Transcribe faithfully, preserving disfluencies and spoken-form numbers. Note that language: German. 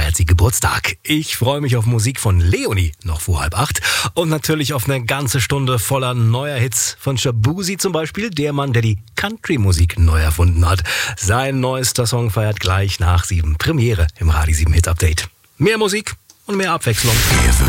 feiert sie Geburtstag. Ich freue mich auf Musik von Leonie, noch vor halb acht. Und natürlich auf eine ganze Stunde voller neuer Hits von Shaboozey zum Beispiel, der Mann, der die Country-Musik neu erfunden hat. Sein neuester Song feiert gleich nach sieben Premiere im Radio sieben Hit Update. Mehr Musik und mehr Abwechslung. R F